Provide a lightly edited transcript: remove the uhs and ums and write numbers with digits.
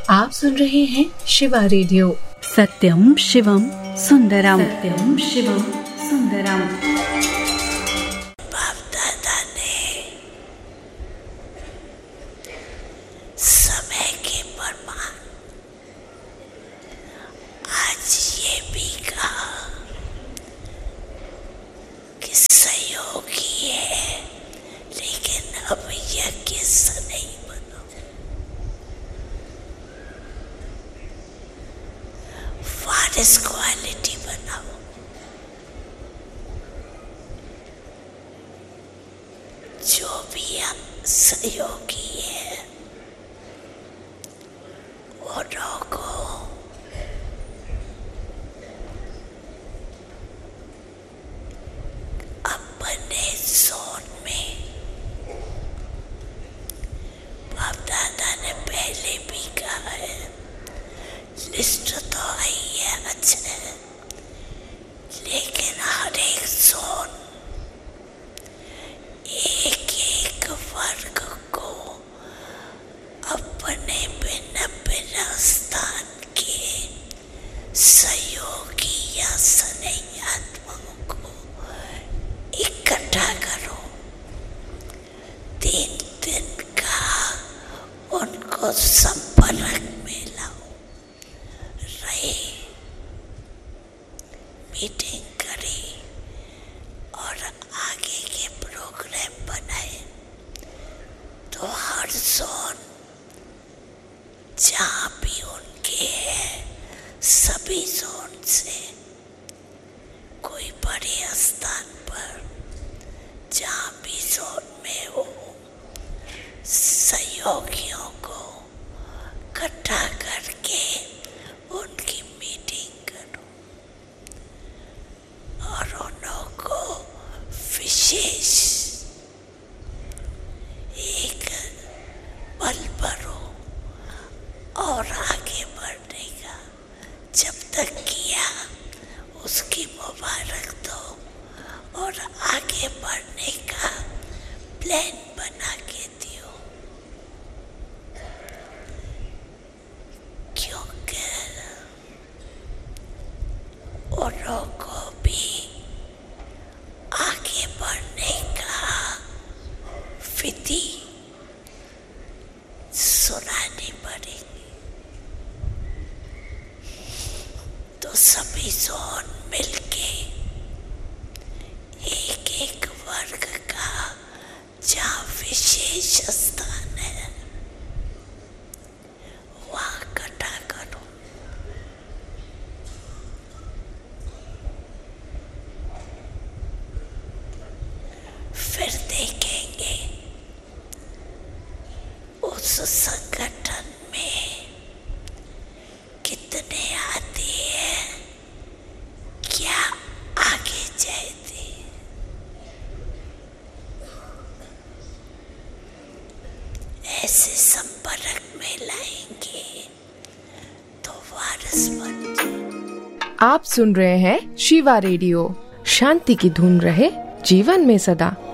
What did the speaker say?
आप सुन रहे हैं शिवा रेडियो। सत्यम शिवम सुंदरम, सत्यम शिवम सुंदरम। बाप दादा ने समय के प्रमाण आज ये भी कहा कि सहयोगी है, लेकिन अब यज्ञ से नहीं बनो। वारिस क्वालिटी बनाओ। जो भी हम सहयोगी है औरों को अपने जोन में, बाप दादा ने पहले भी कहा है, लिस्ट तो आई है अच्छा है, लेकिन हर एक जोन एक एक वर्ग को अपने भिन्न भिन्न स्थान के सहयोगी या स्नेहात्माओं को इकट्ठा करो। 3 दिन का उनको संपर्क में लाओ, रहे, मीटिंग करी और आगे के प्रोग्राम बनाए। तो हर जोन जहाँ भी उनके है, सभी जोन से कोई बड़े स्थान पर जहाँ भी जोन में हो, सहयोगियों को इकट्ठा करके उनकी मीटिंग करो और उन्हों को विशेष एक बल भरो और आगे बढ़ने का। जब तक किया उसकी मुबारक दो और आगे बढ़ने का प्लान बना के दियो, क्योंकि औरों को भी आगे बढ़ने का विधि सुनानी पड़ेगी। तो सभी जोन मिलके एक एक वर्ग का जहाँ विशेष स्थान है वहाँ इकट्ठा करो। फिर देखेंगे उस संगठन में कितने आते हैं, क्या आगे जाते। ऐसे संपर्क में लाएंगे तो वारिस बन जाए। आप सुन रहे हैं शिवा रेडियो। शांति की धुन रहे जीवन में सदा।